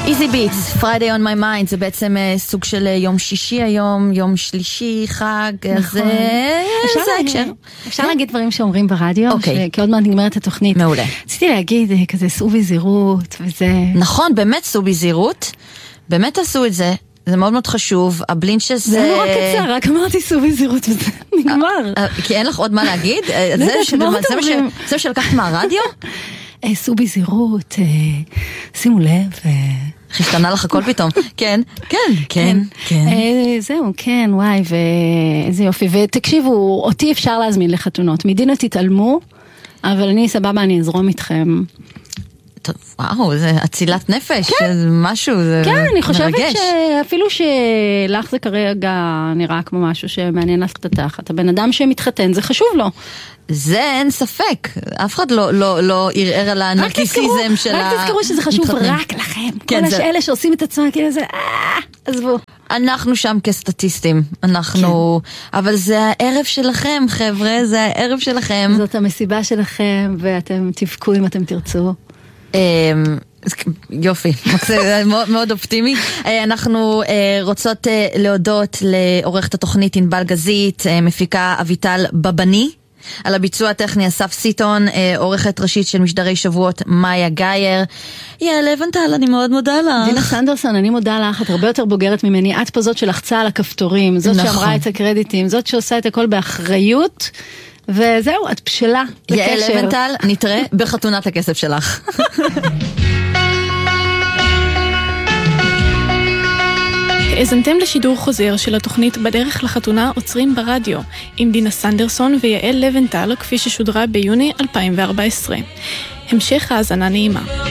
Easy Beats, Friday on my mind, זה בעצם סוג של יום שישי היום, יום שלישי, חג, נכון. אפשר להגיד דברים שאומרים ברדיו, כי עוד מעט נגמרת התוכנית. מעולה. רציתי להגיד כזה סעו בזהירות וזה... נכון, באמת סעו בזהירות, באמת עשו את זה, זה מאוד מאוד חשוב, הבלינצ'ס... זה נורא קצר, רק אמרתי סעו בזהירות וזה נגמר. כי אין לך עוד מה להגיד? זה שלקחת מהרדיו? סעו בזהירות, שימו לב... השתנה לך הכל פתאום. כן, כן, כן, כן. זהו, כן, וואי, ואיזה יופי. ותקשיבו, אותי אפשר להזמין לחתונות. מדינה תתעלמו, אבל אני סבבה, אני אזרום איתכם. טוב, וואו, זה הצילת נפש, זה משהו, זה מרגש. כן, אני חושבת שאפילו שלך זה כרגע נראה כמו משהו שמעניין לך את התחת. הבן אדם שמתחתן, זה חשוב לו. זה אין ספק, אף אחד לא ערער על הנרקיסיזם של רק תזכרו שזה חשוב רק לכם. כל השאלה שעושים את עצמם, כאילו זה, עזבו. אנחנו שם כסטטיסטים, אבל זה הערב שלכם, חבר'ה, זה הערב שלכם. זאת המסיבה שלכם, ואתם תבכו אם אתם תרצו. יופי, מאוד אופטימי. אנחנו רוצות להודות לעורכת התוכנית ענבל גזית, מפיקה אביטל בבני, על הביצוע הטכני אסף סיטון, עורכת ראשית של משדרי שבועות מאיה גייר. יעל לבנטל, אני מאוד מודה לך. דינה סנדרסון, אני מודה לך, את הרבה יותר בוגרת ממני, את פה זאת שלחצה על הכפתורים, זאת שאמרה את הקרדיטים, זאת שעושה את הכל באחריות, וזהו, את בשלה לקשר. יעל לבנטל, נתראה בחתונת הכסף שלך. האזנתם לשידור חוזר של התוכנית בדרך לחתונה עוצרים ברדיו, עם דינה סנדרסון ויעל לבנטל, כפי ששודרה ביוני 2014. המשך האזנה נעימה.